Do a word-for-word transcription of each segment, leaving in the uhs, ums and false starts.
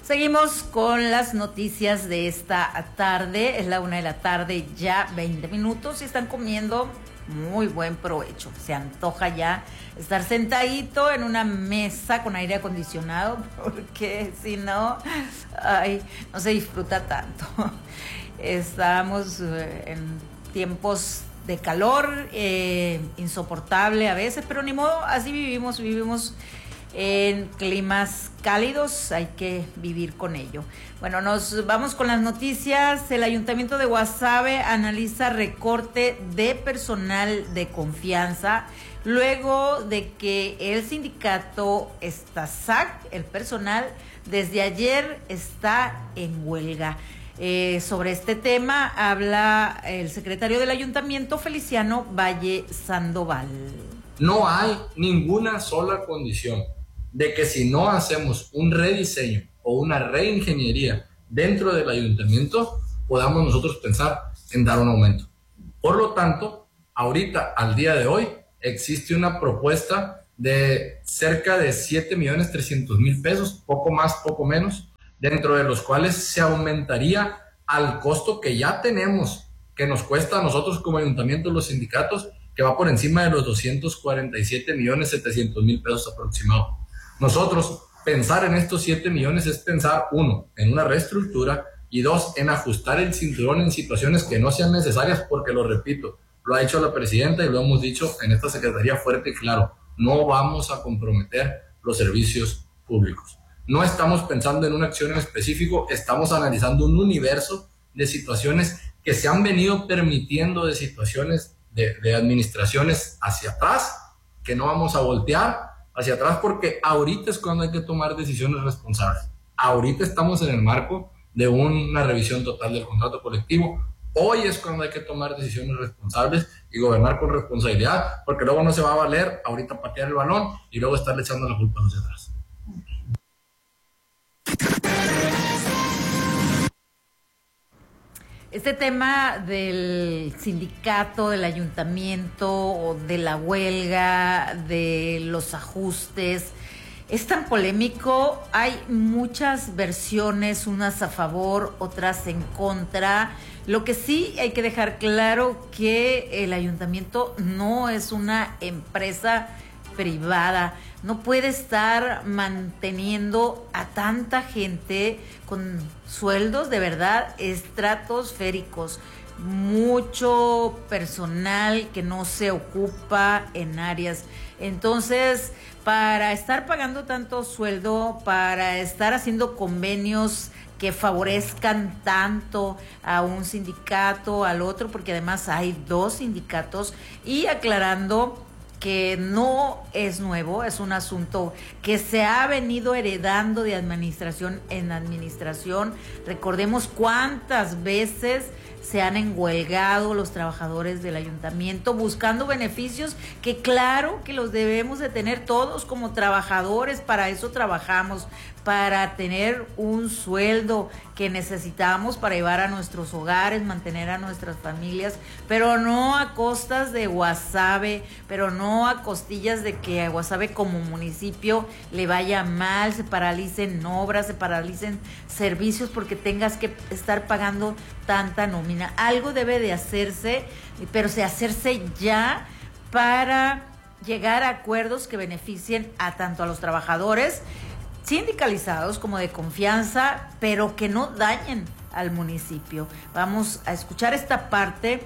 Seguimos con las noticias de esta tarde. Es la una de la tarde, ya veinte minutos, y están comiendo muy buen provecho. Se antoja ya estar sentadito en una mesa con aire acondicionado, porque si no, ay, no se disfruta tanto. Estamos en tiempos de calor, eh, insoportable a veces, pero ni modo, así vivimos, vivimos en climas cálidos, hay que vivir con ello. Bueno, nos vamos con las noticias. El Ayuntamiento de Guasave analiza recorte de personal de confianza luego de que el sindicato Estasac, el personal, desde ayer está en huelga. Eh, sobre este tema habla el secretario del Ayuntamiento, Feliciano Valle Sandoval. No hay ninguna sola condición de que si no hacemos un rediseño o una reingeniería dentro del ayuntamiento, podamos nosotros pensar en dar un aumento. Por lo tanto, ahorita, al día de hoy, existe una propuesta de cerca de siete millones trescientos mil pesos, poco más, poco menos, dentro de los cuales se aumentaría al costo que ya tenemos, que nos cuesta a nosotros como ayuntamiento, los sindicatos, que va por encima de los doscientos cuarenta y siete millones setecientos mil pesos aproximado. Nosotros, pensar en estos siete millones es pensar, uno, en una reestructura, y dos, en ajustar el cinturón en situaciones que no sean necesarias, porque lo repito, lo ha hecho la presidenta y lo hemos dicho en esta secretaría fuerte y claro, no vamos a comprometer los servicios públicos. No estamos pensando en una acción en específico, estamos analizando un universo de situaciones que se han venido permitiendo, de situaciones de, de administraciones hacia atrás, que no vamos a voltear hacia atrás, porque ahorita es cuando hay que tomar decisiones responsables. Ahorita estamos en el marco de una revisión total del contrato colectivo. Hoy es cuando hay que tomar decisiones responsables y gobernar con responsabilidad, porque luego no se va a valer ahorita patear el balón y luego estarle echando la culpa hacia atrás. Este tema del sindicato, del ayuntamiento, de la huelga, de los ajustes, es tan polémico. Hay muchas versiones, unas a favor, otras en contra. Lo que sí hay que dejar claro que el ayuntamiento no es una empresa privada, no puede estar manteniendo a tanta gente con sueldos de verdad estratosféricos, mucho personal que no se ocupa en áreas. Entonces, para estar pagando tanto sueldo, para estar haciendo convenios que favorezcan tanto a un sindicato, al otro, porque además hay dos sindicatos, y aclarando que no es nuevo, es un asunto que se ha venido heredando de administración en administración. Recordemos cuántas veces se han enhuelgado los trabajadores del ayuntamiento buscando beneficios que claro que los debemos de tener todos como trabajadores, para eso trabajamos, para tener un sueldo que necesitamos para llevar a nuestros hogares, mantener a nuestras familias, pero no a costas de Guasave, pero no a costillas de que a Guasave como municipio le vaya mal, se paralicen obras, se paralicen servicios porque tengas que estar pagando tanta nómina. Algo debe de hacerse, pero se hacerse ya para llegar a acuerdos que beneficien a tanto a los trabajadores sindicalizados como de confianza, pero que no dañen al municipio. Vamos a escuchar esta parte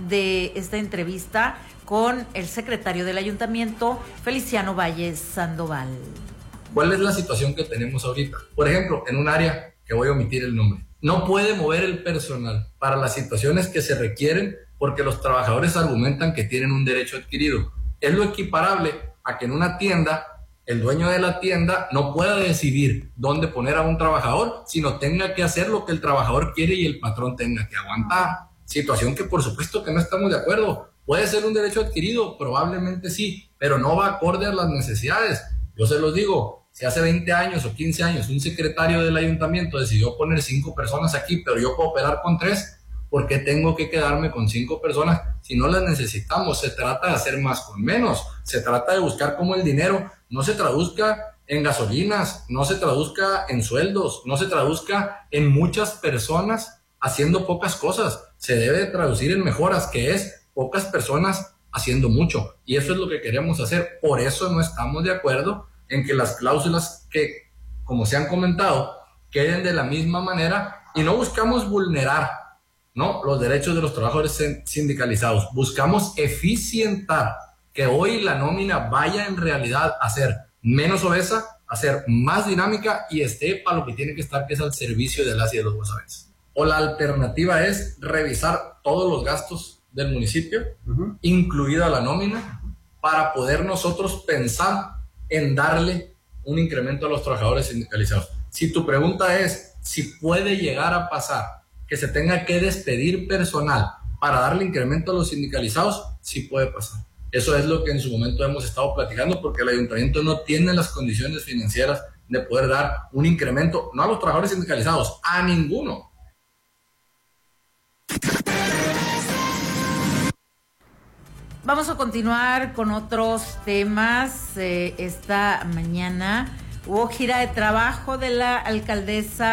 de esta entrevista con el secretario del ayuntamiento, Feliciano Valle Sandoval. ¿Cuál es la situación que tenemos ahorita? Por ejemplo, en un área que voy a omitir el nombre, no puede mover el personal para las situaciones que se requieren porque los trabajadores argumentan que tienen un derecho adquirido. Es lo equiparable a que en una tienda el dueño de la tienda no pueda decidir dónde poner a un trabajador, sino tenga que hacer lo que el trabajador quiere y el patrón tenga que aguantar. Situación que por supuesto que no estamos de acuerdo. ¿Puede ser un derecho adquirido? Probablemente sí, pero no va acorde a las necesidades. Yo se los digo, si hace veinte años o quince años un secretario del ayuntamiento decidió poner cinco personas aquí, pero yo puedo operar con tres, ¿por qué tengo que quedarme con cinco personas si no las necesitamos? Se trata de hacer más con menos, se trata de buscar cómo el dinero no se traduzca en gasolinas, no se traduzca en sueldos, no se traduzca en muchas personas haciendo pocas cosas. Se debe traducir en mejoras, que es pocas personas haciendo mucho. Y eso es lo que queremos hacer. Por eso no estamos de acuerdo en que las cláusulas que, como se han comentado, queden de la misma manera, y no buscamos vulnerar, ¿no?, los derechos de los trabajadores sindicalizados. Buscamos eficientar, que hoy la nómina vaya en realidad a ser menos obesa, a ser más dinámica y esté para lo que tiene que estar, que es al servicio de las y de los guasavenses. O la alternativa es revisar todos los gastos del municipio, uh-huh. incluida la nómina, para poder nosotros pensar en darle un incremento a los trabajadores sindicalizados. Si tu pregunta es si puede llegar a pasar que se tenga que despedir personal para darle incremento a los sindicalizados, sí puede pasar. Eso es lo que en su momento hemos estado platicando, porque el ayuntamiento no tiene las condiciones financieras de poder dar un incremento, no a los trabajadores sindicalizados, a ninguno. Vamos a continuar con otros temas. Eh, esta mañana hubo gira de trabajo de la alcaldesa